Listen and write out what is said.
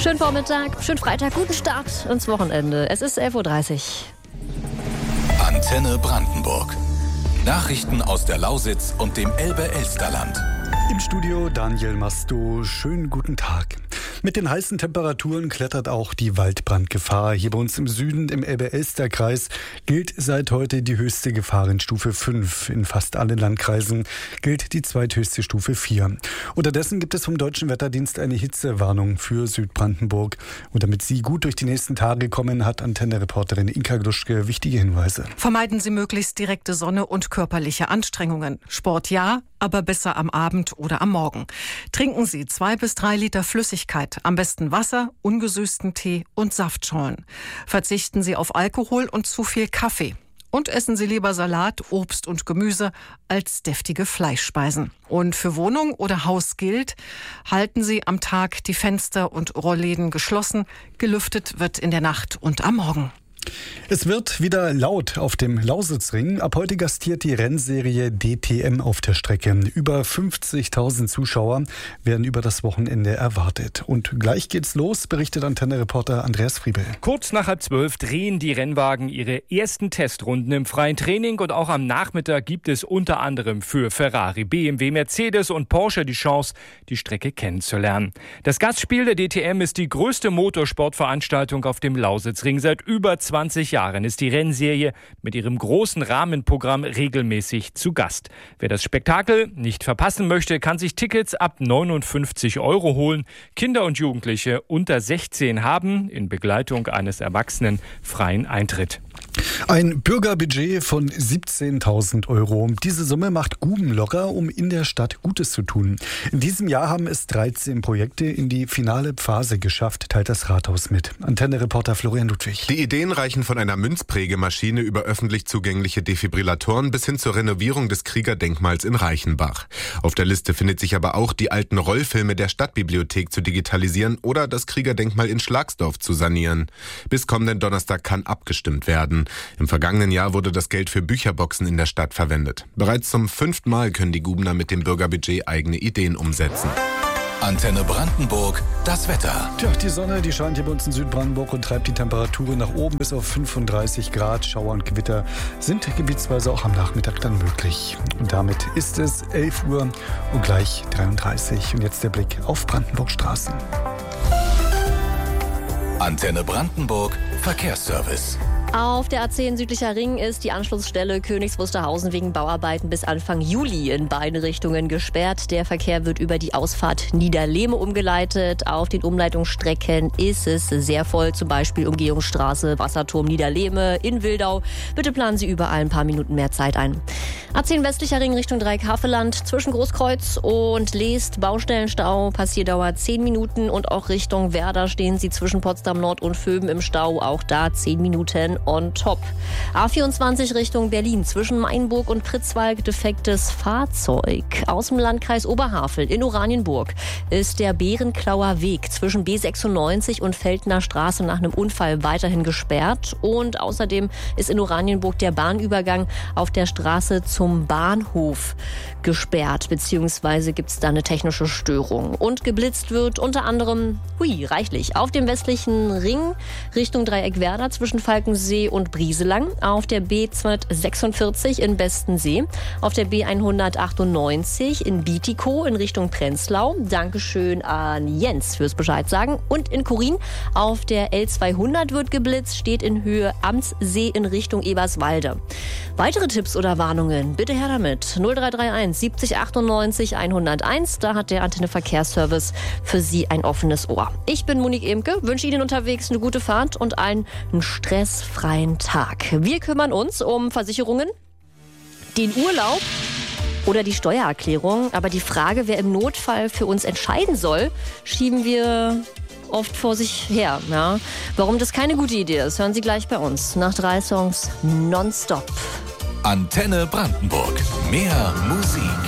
Schönen Vormittag, schönen Freitag, guten Start ins Wochenende. Es ist 11.30 Uhr. Antenne Brandenburg. Nachrichten aus der Lausitz und dem Elbe-Elsterland. Im Studio Daniel Masto. Schönen guten Tag. Mit den heißen Temperaturen klettert auch die Waldbrandgefahr. Hier bei uns im Süden, im Elbe-Elster-Kreis, gilt seit heute die höchste Gefahrenstufe 5. In fast allen Landkreisen gilt die zweithöchste Stufe 4. Unterdessen gibt es vom Deutschen Wetterdienst eine Hitzewarnung für Südbrandenburg. Und damit Sie gut durch die nächsten Tage kommen, hat Antenne-Reporterin Inka Gluschke wichtige Hinweise. Vermeiden Sie möglichst direkte Sonne und körperliche Anstrengungen. Sport ja, aber besser am Abend oder am Morgen. Trinken Sie 2 bis 3 Liter Flüssigkeit, am besten Wasser, ungesüßten Tee und Saftschorlen. Verzichten Sie auf Alkohol und zu viel Kaffee. Und essen Sie lieber Salat, Obst und Gemüse als deftige Fleischspeisen. Und für Wohnung oder Haus gilt, halten Sie am Tag die Fenster und Rollläden geschlossen. Gelüftet wird in der Nacht und am Morgen. Es wird wieder laut auf dem Lausitzring. Ab heute gastiert die Rennserie DTM auf der Strecke. Über 50.000 Zuschauer werden über das Wochenende erwartet. Und gleich geht's los, berichtet Antenne-Reporter Andreas Friebel. Kurz nach 11:30 drehen die Rennwagen ihre ersten Testrunden im freien Training. Und auch am Nachmittag gibt es unter anderem für Ferrari, BMW, Mercedes und Porsche die Chance, die Strecke kennenzulernen. Das Gastspiel der DTM ist die größte Motorsportveranstaltung auf dem Lausitzring. Seit über 20 Jahren ist die Rennserie mit ihrem großen Rahmenprogramm regelmäßig zu Gast. Wer das Spektakel nicht verpassen möchte, kann sich Tickets ab 59 € holen. Kinder und Jugendliche unter 16 haben in Begleitung eines Erwachsenen freien Eintritt. Ein Bürgerbudget von 17.000 €. Diese Summe macht Guben locker, um in der Stadt Gutes zu tun. In diesem Jahr haben es 13 Projekte in die finale Phase geschafft, teilt das Rathaus mit. Antenne-Reporter Florian Ludwig. Die Ideen reichen von einer Münzprägemaschine über öffentlich zugängliche Defibrillatoren bis hin zur Renovierung des Kriegerdenkmals in Reichenbach. Auf der Liste findet sich aber auch, die alten Rollfilme der Stadtbibliothek zu digitalisieren oder das Kriegerdenkmal in Schlagsdorf zu sanieren. Bis kommenden Donnerstag kann abgestimmt werden. Im vergangenen Jahr wurde das Geld für Bücherboxen in der Stadt verwendet. Bereits zum 5. Mal können die Gubener mit dem Bürgerbudget eigene Ideen umsetzen. Antenne Brandenburg, das Wetter. Tja, die Sonne, die scheint hier bei uns in Südbrandenburg und treibt die Temperaturen nach oben bis auf 35 Grad. Schauer und Gewitter sind gebietsweise auch am Nachmittag dann möglich. Und damit ist es 11 Uhr und gleich 33. Und jetzt der Blick auf Brandenburg-Straßen. Antenne Brandenburg, Verkehrsservice. Auf der A10 Südlicher Ring ist die Anschlussstelle Königs Wusterhausen wegen Bauarbeiten bis Anfang Juli in beide Richtungen gesperrt. Der Verkehr wird über die Ausfahrt Niederlehme umgeleitet. Auf den Umleitungsstrecken ist es sehr voll, zum Beispiel Umgehungsstraße, Wasserturm Niederlehme in Wildau. Bitte planen Sie überall ein paar Minuten mehr Zeit ein. A10 Westlicher Ring Richtung Dreieck-Havelland zwischen Großkreuz und Leest Baustellenstau. Passierdauer 10 Minuten und auch Richtung Werder stehen Sie zwischen Potsdam Nord und Vöben im Stau. Auch da 10 Minuten on top. A24 Richtung Berlin zwischen Mainburg und Pritzwalk defektes Fahrzeug. Aus dem Landkreis Oberhavel in Oranienburg ist der Bärenklauer Weg zwischen B96 und Feldner Straße nach einem Unfall weiterhin gesperrt. Und außerdem ist in Oranienburg der Bahnübergang auf der Straße zum Bahnhof gesperrt, beziehungsweise gibt es da eine technische Störung. Und geblitzt wird unter anderem, reichlich, auf dem westlichen Ring Richtung Dreieck Werder zwischen Falkensee und Brieselang, auf der B246 in Bestensee, auf der B198 in Bietigkow in Richtung Prenzlau. Dankeschön an Jens fürs Bescheid sagen. Und in Korin auf der L200 wird geblitzt, steht in Höhe Amtssee in Richtung Eberswalde. Weitere Tipps oder Warnungen, bitte her damit. 0331 70 98 101, da hat der Antenne Verkehrsservice für Sie ein offenes Ohr. Ich bin Monique Emke, wünsche Ihnen unterwegs eine gute Fahrt und einen stressfreien Tag. Wir kümmern uns um Versicherungen, den Urlaub oder die Steuererklärung. Aber die Frage, wer im Notfall für uns entscheiden soll, schieben wir oft vor sich her. Ja? Warum das keine gute Idee ist, hören Sie gleich bei uns. Nach 3 Songs nonstop. Antenne Brandenburg. Mehr Musik.